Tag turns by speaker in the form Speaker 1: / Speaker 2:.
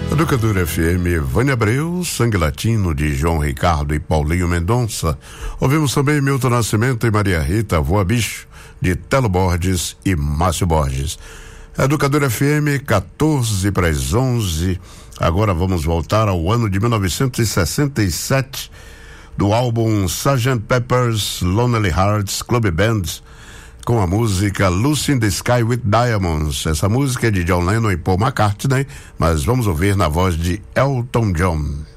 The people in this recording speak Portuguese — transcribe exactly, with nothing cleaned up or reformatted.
Speaker 1: Educadora F M, Vânia Abreu, Sangue Latino de João Ricardo e Paulinho Mendonça. Ouvimos também Milton Nascimento e Maria Rita, Voa Bicho, de Telo Borges e Márcio Borges. Educadora F M, quatorze para as onze. Agora vamos voltar ao ano de mil novecentos e sessenta e sete, do álbum sergeant Pepper's Lonely Hearts Club Band, com a música Lucy in the Sky with Diamonds. Essa música é de John Lennon e Paul McCartney, mas vamos ouvir na voz de Elton John.